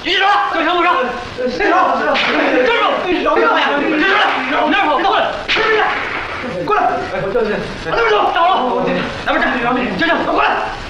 举起手，正常不上。站住！站住！别跑呀！站住！往哪儿跑？过来！过来！过来！往那边走！站好了！那边站！站！过来！